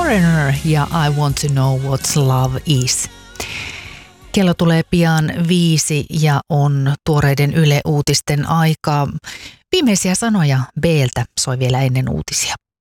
Foreigner ja I Want to Know What Love Is. Kello tulee pian 5 ja on tuoreiden Yle Uutisten aikaa. Viimeisiä sanoja B:ltä soi vielä ennen uutisia.